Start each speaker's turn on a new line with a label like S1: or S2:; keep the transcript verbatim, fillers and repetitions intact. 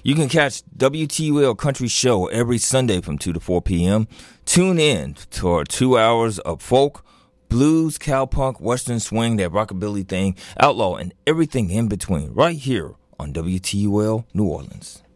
S1: You can catch W T U L Country Show every Sunday from two to four p.m. Tune in for two hours of folk, blues, cowpunk, western swing, that rockabilly thing, outlaw, and everything in between right here on W T U L New Orleans.